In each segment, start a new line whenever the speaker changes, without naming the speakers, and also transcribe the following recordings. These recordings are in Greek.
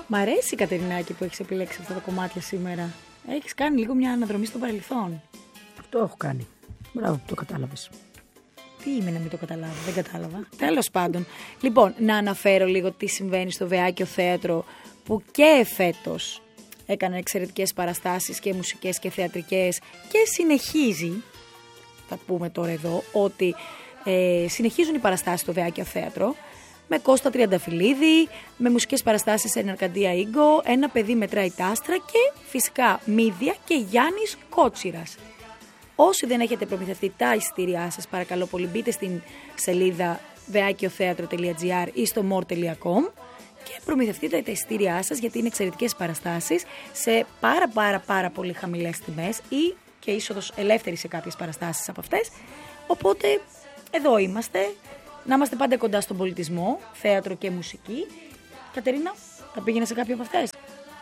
Μ' αρέσει η Κατερινάκη που έχεις επιλέξει αυτά τα κομμάτια σήμερα. Έχεις κάνει λίγο μια αναδρομή στο παρελθόν.
Αυτό έχω κάνει. Μπράβο που το κατάλαβες.
Τι είμαι να μην το καταλάβω, δεν κατάλαβα. Τέλος πάντων. Λοιπόν, να αναφέρω λίγο τι συμβαίνει στο Βεάκιο Θέατρο που και φέτος έκανε εξαιρετικές παραστάσεις και μουσικές και θεατρικές και συνεχίζει, θα πούμε τώρα εδώ, ότι συνεχίζουν οι παραστάσεις στο Βεάκιο Θέατρο με Κώστα Τριανταφυλλίδη, με μουσικές παραστάσεις σε Αρκαντία Ίγκο, Ένα παιδί μετράει τα άστρα και φυσικά Μύδια και Γιάννης Κότσιρας. Όσοι δεν έχετε προμηθευτεί τα εισιτήριά σας, παρακαλώ πολύ μπείτε στην σελίδα veakiotheatro.gr ή στο more.com και προμηθευτείτε τα εισιτήριά σας γιατί είναι εξαιρετικές παραστάσεις σε πάρα πολύ χαμηλές τιμές ή και είσοδος ελεύθερη σε κάποιες παραστάσεις από αυτές. Οπότε εδώ είμαστε, να είμαστε πάντα κοντά στον πολιτισμό, θέατρο και μουσική. Κατερίνα, θα πήγαινε σε κάποια από αυτές?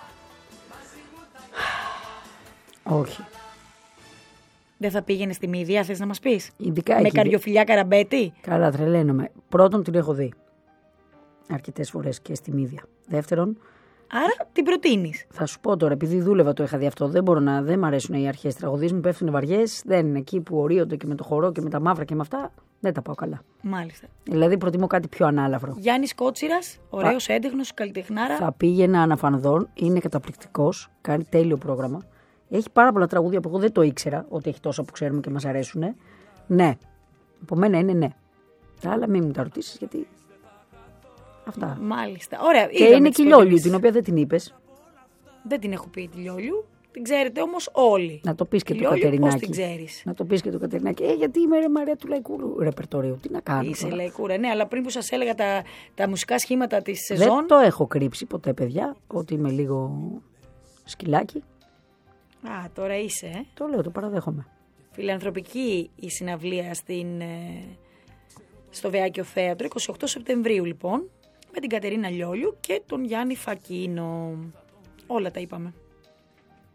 Όχι.
Δεν θα πήγαινε στη Μύδια, θες να μας πεις?
Ειδικά
με Καριοφιλιά Καραμπέτη.
Καλά, τρελαίνομαι. Πρώτον, την έχω δει αρκετές φορές και στη Μύδια. Δεύτερον,
άρα την προτείνεις?
θα σου πω τώρα, επειδή δούλευα το είχα δει αυτό. Δεν μ' αρέσουν οι αρχές τραγωδίες, μου πέφτουν βαριές. Δεν είναι εκεί που ορίονται και με το χορό και με τα μαύρα και με αυτά. Δεν τα πάω καλά.
Μάλιστα.
Δηλαδή, προτιμώ κάτι πιο ανάλαφρο.
Γιάννης Κότσιρας, ωραίος έντεχνος, καλλιτεχνάρα.
Θα πήγαινα αναφανδόν, είναι καταπληκτικός, κάνει τέλειο πρόγραμμα. Έχει πάρα πολλά τραγούδια που εγώ δεν το ήξερα ότι έχει τόσα που ξέρουμε και μας αρέσουν. Ναι. Από μένα είναι ναι. Τα άλλα μην μου τα ρωτήσεις γιατί. Αυτά.
Μάλιστα. Ωραία.
Και είναι και η Λιόλιου, την οποία δεν την είπες.
Δεν την έχω πει τη Λιόλιου. Την ξέρετε όμως όλοι.
Να το πεις και
τη
του
Λιόλιου,
Κατερινάκη.
πώς την ξέρεις?
Να το πεις και του Κατερινάκη. Γιατί είμαι ρε Μαρία του λαϊκού ρεπερτορίου. Τι να κάνω.
Είσαι λαϊκούρα. Ναι, αλλά πριν που σας έλεγα τα μουσικά σχήματα της σεζόν.
Δεν το έχω κρύψει ποτέ, παιδιά, ότι είμαι λίγο σκυλάκι.
Α, τώρα είσαι.
Το λέω, το παραδέχομαι.
Φιλανθρωπική η συναυλία στο Βεάκιο Θέατρο, 28 Σεπτεμβρίου λοιπόν, με την Κατερίνα Λιόλιου και τον Γιάννη Φακίνο. Όλα τα είπαμε.